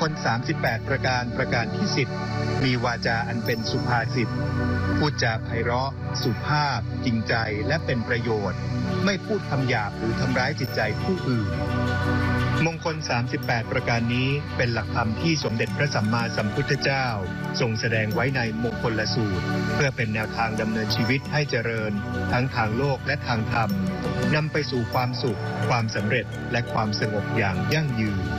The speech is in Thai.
ล38ประการประการที่10มีวาจาอันเป็นสุภาษิตพูดจาไพเราะสุภาพจริงใจและเป็นประโยชน์ไม่พูดคำหยาบหรือทำร้ายจิตใจผู้อื่นมงคล38ประการนี้เป็นหลักธรรมที่สมเด็จพระสัมมาสัมพุทธเจ้าทรงแสดงไว้ในมงคลสูตรเพื่อเป็นแนวทางดำเนินชีวิตให้เจริญทั้งทางโลกและทางธรรมนำไปสู่ความสุขความสำเร็จและความสงบอย่างยั่งยืน